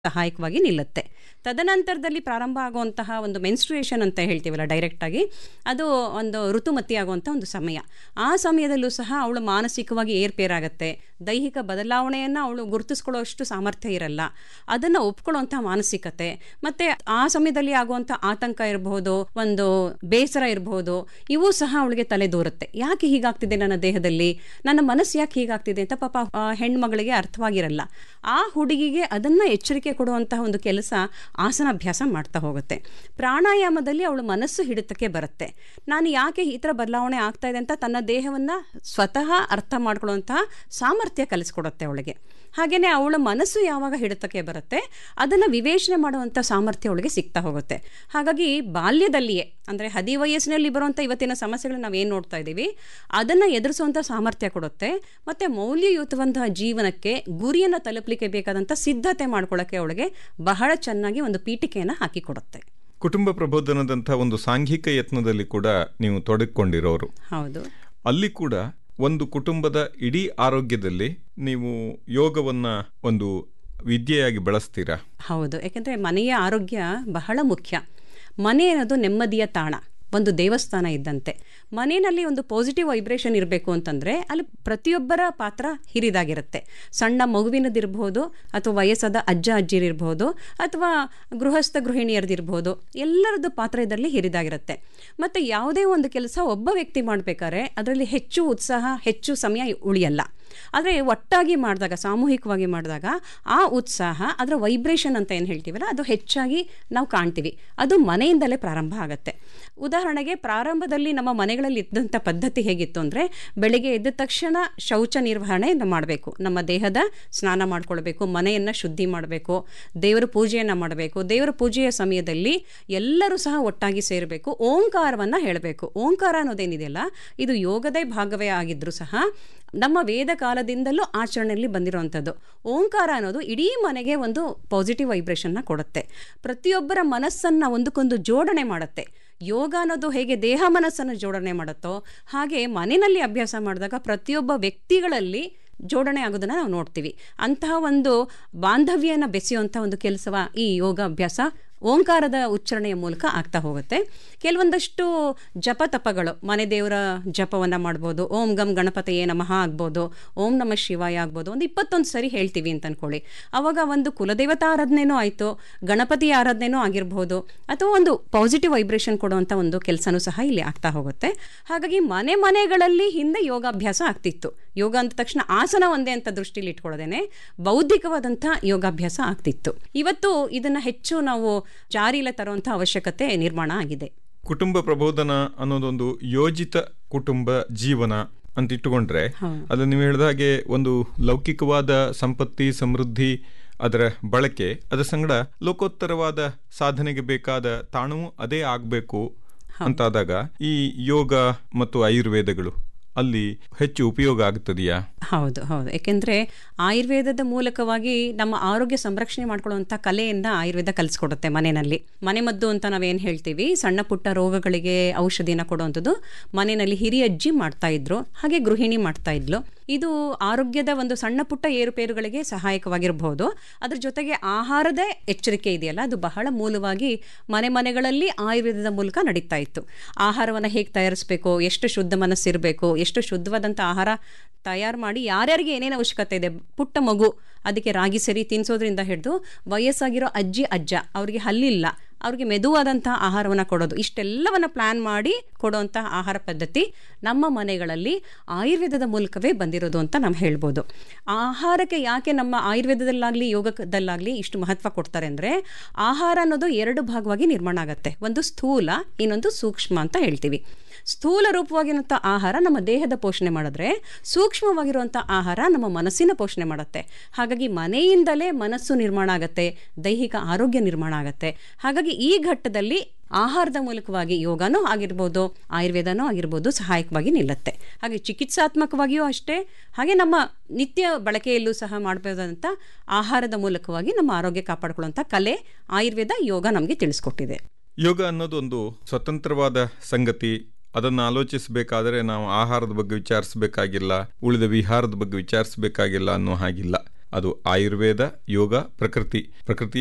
ಸಹಾಯಕವಾಗಿ ನಿಲ್ಲುತ್ತೆ. ತದನಂತರದಲ್ಲಿ ಪ್ರಾರಂಭ ಆಗುವಂತಹ ಒಂದು ಮೆನ್ಸ್ಟ್ರುಯೇಷನ್ ಅಂತ ಹೇಳ್ತೀವಲ್ಲ ಡೈರೆಕ್ಟಾಗಿ, ಅದು ಒಂದು ಋತುಮತಿ ಆಗುವಂಥ ಒಂದು ಸಮಯ. ಆ ಸಮಯದಲ್ಲೂ ಸಹ ಅವಳು ಮಾನಸಿಕವಾಗಿ ಏರ್ಪೇರಾಗತ್ತೆ. ದೈಹಿಕ ಬದಲಾವಣೆಯನ್ನು ಅವಳು ಗುರುತಿಸ್ಕೊಳ್ಳೋಷ್ಟು ಸಾಮರ್ಥ್ಯ ಇರಲ್ಲ. ಅದನ್ನು ಒಪ್ಕೊಳ್ಳುವಂಥ ಮಾನಸಿಕತೆ, ಮತ್ತು ಆ ಸಮಯದಲ್ಲಿ ಆಗುವಂಥ ಆತಂಕ ಇರಬಹುದು, ಒಂದು ಬೇಸರ ಇರಬಹುದು, ಇವು ಸಹ ಅವಳಿಗೆ ತಲೆದೂರುತ್ತೆ. ಯಾಕೆ ಹೀಗಾಗ್ತಿದೆ ನನ್ನ ದೇಹದಲ್ಲಿ, ನನ್ನ ಮನಸ್ಸು ಯಾಕೆ ಹೀಗಾಗ್ತಿದೆ ಅಂತ ಪಾಪ ಹೆಣ್ಮಗಳಿಗೆ ಅರ್ಥವಾಗಿರಲ್ಲ. ಆ ಹುಡುಗಿಗೆ ಅದನ್ನು ಎಚ್ಚರಿಕೆ ಕೊಡುವಂತಹ ಒಂದು ಕೆಲಸ ಆಸನಾಭ್ಯಾಸ ಮಾಡ್ತಾ ಹೋಗುತ್ತೆ. ಪ್ರಾಣಾಯಾಮದಲ್ಲಿ ಅವಳು ಮನಸ್ಸು ಹಿಡಿತಕ್ಕೆ ಬರುತ್ತೆ. ನಾನು ಯಾಕೆ ಈ ಥರ ಬದಲಾವಣೆ ಆಗ್ತಾ ಇದೆ ಅಂತ ತನ್ನ ದೇಹವನ್ನು ಸ್ವತಃ ಅರ್ಥ ಮಾಡ್ಕೊಳ್ಳುವಂತಹ ಸಾಮರ್ಥ್ಯ ಕಲಿಸ್ಕೊಡುತ್ತೆ ಅವಳಿಗೆ. ಹಾಗೆಯೇ ಅವಳ ಮನಸ್ಸು ಯಾವಾಗ ಹಿಡಿತಕ್ಕೆ ಬರುತ್ತೆ ಅದನ್ನು ವಿವೇಚನೆ ಮಾಡುವಂಥ ಸಾಮರ್ಥ್ಯ ಅವಳಿಗೆ ಸಿಗ್ತಾ ಹೋಗುತ್ತೆ. ಹಾಗಾಗಿ ಬಾಲ್ಯದಲ್ಲಿಯೇ, ಅಂದರೆ ಹದಿವಯಸ್ಸಿನಲ್ಲಿ ಬರುವಂಥ ಇವತ್ತಿನ ಸಮಸ್ಯೆಗಳನ್ನ ನಾವೇನು ನೋಡ್ತಾ ಇದ್ದೀವಿ ಅದನ್ನು ಎದುರಿಸುವಂಥ ಸಾಮರ್ಥ್ಯ ಕೊಡುತ್ತೆ. ಮತ್ತು ಮೌಲ್ಯಯುತವಂತಹ ಜೀವನಕ್ಕೆ ಗುರಿಯನ್ನು ತಲುಪಲಿಕ್ಕೆ ಬೇಕಾದಂಥ ಸಿದ್ಧತೆ ಮಾಡ್ಕೊಳ್ಳೋಕ್ಕೆ ಅವಳಿಗೆ ಬಹಳ ಚೆನ್ನಾಗಿ ಒಂದು ಪೀಠಿಕೆಯನ್ನು ಹಾಕಿಕೊಡುತ್ತೆ. ಕುಟುಂಬ ಪ್ರಬೋಧನದಂಥ ಒಂದು ಸಾಂಘಿಕ ಯತ್ನದಲ್ಲಿ ಕೂಡ ನೀವು ತೊಡಗಿಕೊಂಡಿರೋರು. ಹೌದು. ಅಲ್ಲಿ ಕೂಡ ಒಂದು ಕುಟುಂಬದ ಇಡೀ ಆರೋಗ್ಯದಲ್ಲಿ ನೀವು ಯೋಗವನ್ನು ಒಂದು ವಿದ್ಯೆಯಾಗಿ ಬಳಸ್ತೀರಾ? ಹೌದು. ಯಾಕೆಂದರೆ ಮನೆಯ ಆರೋಗ್ಯ ಬಹಳ ಮುಖ್ಯ. ಮನೆ ಅನ್ನೋದು ನೆಮ್ಮದಿಯ ತಾಣ, ಒಂದು ದೇವಸ್ಥಾನ ಇದ್ದಂತೆ. ಮನೆಯಲ್ಲಿ ಒಂದು ಪಾಸಿಟಿವ್ ವೈಬ್ರೇಷನ್ ಇರಬೇಕು ಅಂತಂದರೆ ಅಲ್ಲಿ ಪ್ರತಿಯೊಬ್ಬರ ಪಾತ್ರ ಹಿರಿದಾಗಿರುತ್ತೆ. ಸಣ್ಣ ಮಗುವಿನದಿರ್ಬೋದು, ಅಥವಾ ವಯಸ್ಸಾದ ಅಜ್ಜ ಅಜ್ಜಿರಿರ್ಬೋದು, ಅಥವಾ ಗೃಹಸ್ಥ ಗೃಹಿಣಿಯರದಿರ್ಬೋದು, ಎಲ್ಲರದ್ದು ಪಾತ್ರ ಇದರಲ್ಲಿ ಹಿರಿದಾಗಿರುತ್ತೆ. ಮತ್ತು ಯಾವುದೇ ಒಂದು ಕೆಲಸ ಒಬ್ಬ ವ್ಯಕ್ತಿ ಮಾಡಬೇಕಾದ್ರೆ ಅದರಲ್ಲಿ ಹೆಚ್ಚು ಉತ್ಸಾಹ, ಹೆಚ್ಚು ಸಮಯ ಉಳಿಯಲ್ಲ. ಆದರೆ ಒಟ್ಟಾಗಿ ಮಾಡಿದಾಗ, ಸಾಮೂಹಿಕವಾಗಿ ಮಾಡಿದಾಗ ಆ ಉತ್ಸಾಹ, ಅದರ ವೈಬ್ರೇಷನ್ ಅಂತ ಏನು ಹೇಳ್ತೀವಲ್ಲ, ಅದು ಹೆಚ್ಚಾಗಿ ನಾವು ಕಾಣ್ತೀವಿ. ಅದು ಮನೆಯಿಂದಲೇ ಪ್ರಾರಂಭ ಆಗುತ್ತೆ. ಉದಾಹರಣೆಗೆ ಪ್ರಾರಂಭದಲ್ಲಿ ನಮ್ಮ ಮನೆಗಳಲ್ಲಿ ಇದ್ದಂಥ ಪದ್ಧತಿ ಹೇಗಿತ್ತು ಅಂದರೆ, ಬೆಳಗ್ಗೆ ಎದ್ದ ತಕ್ಷಣ ಶೌಚ ನಿರ್ವಹಣೆಯನ್ನು ಮಾಡಬೇಕು, ನಮ್ಮ ದೇಹದ ಸ್ನಾನ ಮಾಡ್ಕೊಳ್ಬೇಕು, ಮನೆಯನ್ನು ಶುದ್ಧಿ ಮಾಡಬೇಕು, ದೇವರ ಪೂಜೆಯನ್ನು ಮಾಡಬೇಕು. ದೇವರ ಪೂಜೆಯ ಸಮಯದಲ್ಲಿ ಎಲ್ಲರೂ ಸಹ ಒಟ್ಟಾಗಿ ಸೇರಬೇಕು, ಓಂಕಾರವನ್ನು ಹೇಳಬೇಕು. ಓಂಕಾರ ಅನ್ನೋದೇನಿದೆಯಲ್ಲ, ಇದು ಯೋಗದ ಭಾಗವೇ ಆಗಿದ್ದರೂ ಸಹ ನಮ್ಮ ವೇದ ಕಾಲದಿಂದಲೂ ಆಚರಣೆಯಲ್ಲಿ ಬಂದಿರುವಂಥದ್ದು. ಓಂಕಾರ ಅನ್ನೋದು ಇಡೀ ಮನೆಗೆ ಒಂದು ಪಾಸಿಟಿವ್ ವೈಬ್ರೇಷನ್ನ ಕೊಡುತ್ತೆ. ಪ್ರತಿಯೊಬ್ಬರ ಮನಸ್ಸನ್ನು ಒಂದಕ್ಕೊಂದು ಜೋಡಣೆ ಮಾಡುತ್ತೆ. ಯೋಗ ಅನ್ನೋದು ಹೇಗೆ ದೇಹ ಮನಸ್ಸನ್ನು ಜೋಡಣೆ ಮಾಡುತ್ತೋ ಹಾಗೆ ಮನೆಯಲ್ಲಿ ಅಭ್ಯಾಸ ಮಾಡಿದಾಗ ಪ್ರತಿಯೊಬ್ಬ ವ್ಯಕ್ತಿಗಳಲ್ಲಿ ಜೋಡಣೆ ಆಗೋದನ್ನು ನಾವು ನೋಡ್ತೀವಿ. ಅಂತಹ ಒಂದು ಬಾಂಧವ್ಯನ ಬೆಸೆಯುವಂಥ ಒಂದು ಕೆಲಸವ ಈ ಯೋಗ ಅಭ್ಯಾಸ ಓಂಕಾರದ ಉಚ್ಚಾರಣೆಯ ಮೂಲಕ ಆಗ್ತಾ ಹೋಗುತ್ತೆ. ಕೆಲವೊಂದಷ್ಟು ಜಪ ತಪಗಳು, ಮನೆ ದೇವರ ಜಪವನ್ನು ಮಾಡ್ಬೋದು. ಓಂ ಗಂ ಗಣಪತಿಯೇ ನಮಃ ಆಗ್ಬೋದು, ಓಂ ನಮಃ ಶಿವಾಯ ಆಗ್ಬೋದು. ಒಂದು 21 ಸರಿ ಹೇಳ್ತೀವಿ ಅಂತ ಅಂದ್ಕೊಳ್ಳಿ. ಆವಾಗ ಒಂದು ಕುಲದೇವತಾ ಆರಾಧನೆನೂ ಆಯಿತು, ಗಣಪತಿ ಆರಾಧನೆನೂ ಆಗಿರ್ಬೋದು, ಅಥವಾ ಒಂದು ಪಾಸಿಟಿವ್ ವೈಬ್ರೇಷನ್ ಕೊಡುವಂಥ ಒಂದು ಕೆಲಸನೂ ಸಹ ಇಲ್ಲಿ ಆಗ್ತಾ ಹೋಗುತ್ತೆ. ಹಾಗಾಗಿ ಮನೆಗಳಲ್ಲಿ ಹಿಂದೆ ಯೋಗಾಭ್ಯಾಸ ಆಗ್ತಿತ್ತು. ಯೋಗ ಅಂದ ತಕ್ಷಣ ಆಸನ ಒಂದೇ ಅಂತ ದೃಷ್ಟಿಲಿ ಇಟ್ಕೊಳ್ಳೋದೇನೆ ಬೌದ್ಧಿಕವಾದಂಥ ಯೋಗಾಭ್ಯಾಸ ಆಗ್ತಿತ್ತು. ಇವತ್ತು ಇದನ್ನು ಹೆಚ್ಚು ನಾವು ಜಾರಿಯಲ್ಲಿ ತರುವಂಥ ಅವಶ್ಯಕತೆ ನಿರ್ಮಾಣ ಆಗಿದೆ. ಕುಟುಂಬ ಪ್ರಬೋಧನ ಅನ್ನೋದೊಂದು ಯೋಜಿತ ಕುಟುಂಬ ಜೀವನ ಅಂತ ಇಟ್ಟುಕೊಂಡ್ರೆ, ಅದು ನೀವು ಹೇಳಿದ ಹಾಗೆ ಒಂದು ಲೌಕಿಕವಾದ ಸಂಪತ್ತಿ ಸಮೃದ್ಧಿ ಅದರ ಬಳಕೆ, ಅದರ ಸಂಗಡ ಲೋಕೋತ್ತರವಾದ ಸಾಧನೆಗೆ ಬೇಕಾದ ತಾಣವೂ ಅದೇ ಆಗಬೇಕು ಅಂತಾದಾಗ ಈ ಯೋಗ ಮತ್ತು ಆಯುರ್ವೇದಗಳು ಅಲ್ಲಿ ಹೆಚ್ಚು ಉಪಯೋಗ ಆಗ್ತದೆಯಾ? ಹೌದು. ಯಾಕೆಂದರೆ ಆಯುರ್ವೇದದ ಮೂಲಕವಾಗಿ ನಮ್ಮ ಆರೋಗ್ಯ ಸಂರಕ್ಷಣೆ ಮಾಡ್ಕೊಳ್ಳುವಂಥ ಕಲೆಯನ್ನು ಆಯುರ್ವೇದ ಕಲಿಸ್ಕೊಡುತ್ತೆ. ಮನೆಯಲ್ಲಿ ಮನೆಮದ್ದು ಅಂತ ನಾವೇನು ಹೇಳ್ತೀವಿ, ಸಣ್ಣ ಪುಟ್ಟ ರೋಗಗಳಿಗೆ ಔಷಧಿನ ಕೊಡುವಂಥದ್ದು ಮನೆಯಲ್ಲಿ ಹಿರಿಯಜ್ಜಿ ಮಾಡ್ತಾ ಇದ್ರು, ಹಾಗೆ ಗೃಹಿಣಿ ಮಾಡ್ತಾ ಇದ್ಲು. ಇದು ಆರೋಗ್ಯದ ಒಂದು ಸಣ್ಣ ಪುಟ್ಟ ಏರುಪೇರುಗಳಿಗೆ ಸಹಾಯಕವಾಗಿರಬಹುದು. ಅದ್ರ ಜೊತೆಗೆ ಆಹಾರದ ಎಚ್ಚರಿಕೆ ಇದೆಯಲ್ಲ, ಅದು ಬಹಳ ಮೂಲವಾಗಿ ಮನೆಗಳಲ್ಲಿ ಆಯುರ್ವೇದದ ಮೂಲಕ ನಡೀತಾ ಇತ್ತು. ಆಹಾರವನ್ನು ಹೇಗೆ ತಯಾರಿಸಬೇಕು, ಎಷ್ಟು ಶುದ್ಧ ಮನಸ್ಸಿರಬೇಕು, ಎಷ್ಟು ಶುದ್ಧವಾದಂಥ ಆಹಾರ ತಯಾರು ಮಾಡಿ ಯಾರ್ಯಾರಿಗೆ ಏನೇನು ಅವಶ್ಯಕತೆ ಇದೆ, ಪುಟ್ಟ ಮಗು ಅದಕ್ಕೆ ರಾಗಿ ಸರಿ ತಿನ್ನಿಸೋದ್ರಿಂದ ಹಿಡಿದು ವಯಸ್ಸಾಗಿರೋ ಅಜ್ಜಿ ಅಜ್ಜ ಅವರಿಗೆ ಹಲ್ಲಿಲ್ಲ, ಅವ್ರಿಗೆ ಮೆದುವಾದಂಥ ಆಹಾರವನ್ನು ಕೊಡೋದು, ಇಷ್ಟೆಲ್ಲವನ್ನು ಪ್ಲ್ಯಾನ್ ಮಾಡಿ ಕೊಡುವಂಥ ಆಹಾರ ಪದ್ಧತಿ ನಮ್ಮ ಮನೆಗಳಲ್ಲಿ ಆಯುರ್ವೇದದ ಮೂಲಕವೇ ಬಂದಿರೋದು ಅಂತ ನಾವು ಹೇಳ್ಬೋದು. ಆಹಾರಕ್ಕೆ ಯಾಕೆ ನಮ್ಮ ಆಯುರ್ವೇದದಲ್ಲಾಗಲಿ ಯೋಗದಲ್ಲಾಗಲಿ ಇಷ್ಟು ಮಹತ್ವ ಕೊಡ್ತಾರೆ ಅಂದರೆ, ಆಹಾರ ಅನ್ನೋದು 2 ಭಾಗವಾಗಿ ನಿರ್ಮಾಣ ಆಗುತ್ತೆ. ಒಂದು ಸ್ಥೂಲ, ಇನ್ನೊಂದು ಸೂಕ್ಷ್ಮ ಅಂತ ಹೇಳ್ತೀವಿ. ಸ್ಥೂಲ ರೂಪವಾಗಿರುವಂಥ ಆಹಾರ ನಮ್ಮ ದೇಹದ ಪೋಷಣೆ ಮಾಡಿದ್ರೆ, ಸೂಕ್ಷ್ಮವಾಗಿರುವಂಥ ಆಹಾರ ನಮ್ಮ ಮನಸ್ಸಿನ ಪೋಷಣೆ ಮಾಡುತ್ತೆ. ಹಾಗಾಗಿ ಮನೆಯಿಂದಲೇ ಮನಸ್ಸು ನಿರ್ಮಾಣ ಆಗುತ್ತೆ, ದೈಹಿಕ ಆರೋಗ್ಯ ನಿರ್ಮಾಣ ಆಗುತ್ತೆ. ಹಾಗಾಗಿ ಈ ಘಟ್ಟದಲ್ಲಿ ಆಹಾರದ ಮೂಲಕವಾಗಿ ಯೋಗನೂ ಆಗಿರ್ಬೋದು, ಆಯುರ್ವೇದನೂ ಆಗಿರ್ಬೋದು ಸಹಾಯಕವಾಗಿ ನಿಲ್ಲುತ್ತೆ. ಹಾಗೆ ಚಿಕಿತ್ಸಾತ್ಮಕವಾಗಿಯೂ ಅಷ್ಟೇ, ಹಾಗೆ ನಮ್ಮ ನಿತ್ಯ ಬಳಕೆಯಲ್ಲೂ ಸಹ ಮಾಡಬಹುದಂಥ ಆಹಾರದ ಮೂಲಕವಾಗಿ ನಮ್ಮ ಆರೋಗ್ಯ ಕಾಪಾಡಿಕೊಳ್ಳುವಂಥ ಕಲೆ ಆಯುರ್ವೇದ ಯೋಗ ನಮಗೆ ತಿಳಿಸ್ಕೊಟ್ಟಿದೆ. ಯೋಗ ಅನ್ನೋದು ಒಂದು ಸ್ವತಂತ್ರವಾದ ಸಂಗತಿ. ಅದನ್ನು ಆಲೋಚಿಸಬೇಕಾದರೆ ನಾವು ಆಹಾರದ ಬಗ್ಗೆ ವಿಚಾರಿಸಬೇಕಾಗಿಲ್ಲ, ಉಳಿದ ವಿಹಾರದ ಬಗ್ಗೆ ವಿಚಾರಿಸಬೇಕಾಗಿಲ್ಲ ಅನ್ನೋ ಹಾಗಿಲ್ಲ. ಅದು ಆಯುರ್ವೇದ, ಯೋಗ, ಪ್ರಕೃತಿ